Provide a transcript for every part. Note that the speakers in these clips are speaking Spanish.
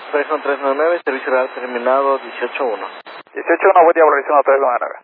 Python 399, servicio real terminado 18-1. 18-1, buen día, Volaris 1399.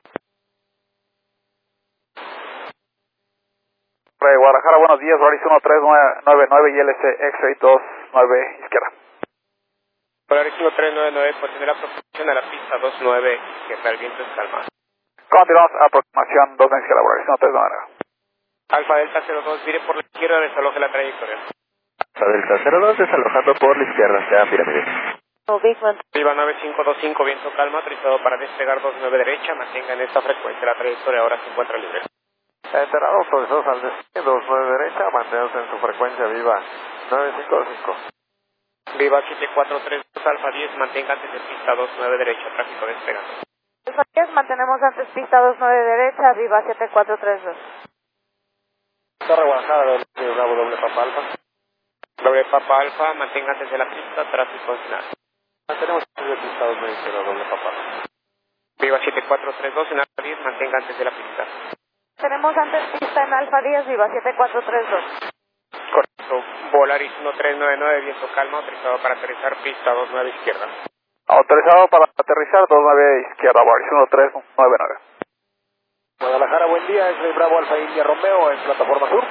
Guadalajara, buenos días, Volaris 1399 y LC X-Ray 29 izquierda. Volaris 1399, continúa la aproximación a la pista 29 izquierda, el viento es calma. Continuamos, aproximación 29 izquierda, Volaris 1399. Alfa Delta 02, vire por la izquierda, desaloje la trayectoria. Alfa Delta 02, desalojando por la izquierda, sea pirámide. Viva 9525, viento calma, autorizado para despegar 29 derecha, mantenga en esta frecuencia, la trayectoria ahora se encuentra libre. Enterado, autorizados al destino, 29 derecha, manténganse en su frecuencia, viva 955. Viva 7432, Alfa 10, mantenga antes de pista 29 derecha, tráfico despegando. Alfa 10, mantenemos antes pista 29 derecha, viva 7432. Torre Guadalajara, Bravo, doble Papa Alfa. Doble Papa Alfa, mantenga antes de la pista, tráfico en final. Mantenemos antes de pista 29 izquierda, doble Papa Alfa. Viva 7432, en Alfa 10, mantenga antes de la pista. Tenemos antes pista en Alfa 10, viva 7432. Correcto. Volaris 1399, viento calma, autorizado para aterrizar pista 29 izquierda. Autorizado para aterrizar 29 izquierda, Volaris 1399. Guadalajara, buen día, es Bravo Alfa India Romeo en plataforma sur.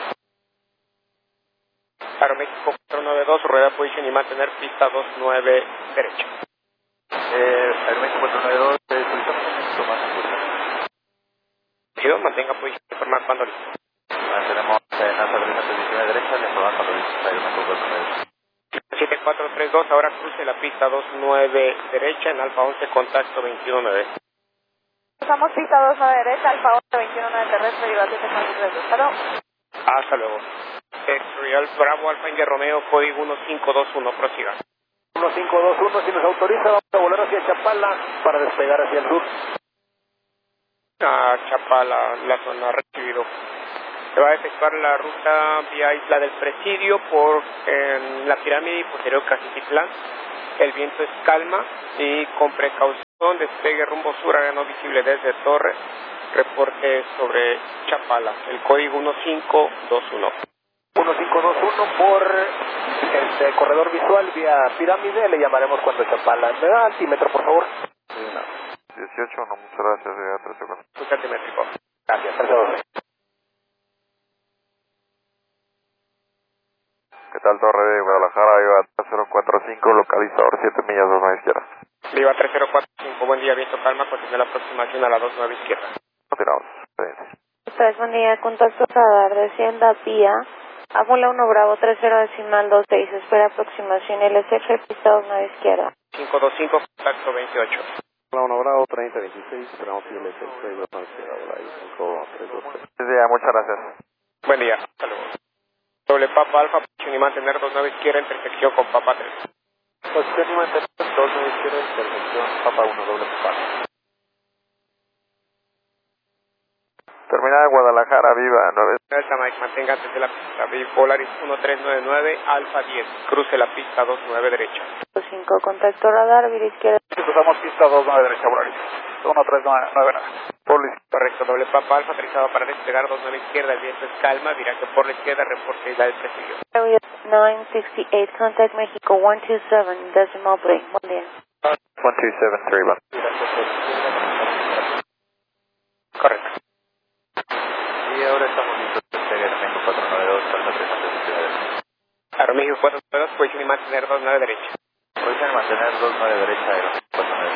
Aeroméxico 492, rueda position y mantener pista 29 derecha. Aeroméxico 492, solicitamos más impulso. Pido, mantenga posición, informar cuando listo. Mantenemos en alfa 19 derecha, le informamos cuando listo, Aeroméxico 492. 7432, ahora cruce la pista 29 derecha, en Alfa 11, contacto 219. Cruzamos pista 29 derecha, Alfa 11, 219 terrestre, viva 7432. Hasta luego. Hasta luego. Real Bravo Alfa India Romeo, código 1521, prosiga. 1521, si nos autoriza, vamos a volar hacia Chapala para despegar hacia el sur. A Chapala, la zona recibido. Se va a efectuar la ruta vía Isla del Presidio por la pirámide y posterior Cajititlán. El viento es calma y con precaución despegue rumbo sur, área no visible desde Torres. Reporte sobre Chapala, el código 1521. 1521 por el corredor visual vía pirámide, le llamaremos cuando Chapala. ¿Me da altímetro, por favor? 18, no, muchas gracias, 3 segundos. Pulse altimétrico. Gracias, 3-2. ¿Qué tal, Torre de Guadalajara? Iba 3045, localizador 7 millas 29 izquierda. Viva 3045, buen día, viento calma, continúa la aproximación a la 29 izquierda. Continuamos. Buen día, contacto radar, descienda vía Fórmula 1 Bravo 30.26, espera aproximación LSF, pista 29 izquierda. 525, contacto 28. Fórmula 1 Bravo 3026, esperamos que le traiga para Muchas gracias. Buen día, hasta luego. Doble Papa Alfa, posición y mantener 29 izquierda, intersección con Papa 3. Posición y mantener 29 izquierda, intersección Papa 1, doble Papa. Terminada Guadalajara, viva 9. Delta Mike, mantenga antes de la pista. Volaris 1399, Alfa 10, cruce la pista 29 derecha. 5, contacto radar, vía izquierda. Cruzamos pista 29 derecha, Volaris 1399. Police. Correcto, doble Papa Alfa, aterrizado para despegar 29 izquierda, el viento es calma, viraje por la izquierda, reporte Isla del Presidio. 968, contact México 127, decimal plane. Buen día. 1273, Correcto. Y ahora estamos listos para despegar México 492 para la presentación. Aeroméxico 492, posición y mantener 29 derecha. Posición y mantener 29 derecha, Aeroméxico 492.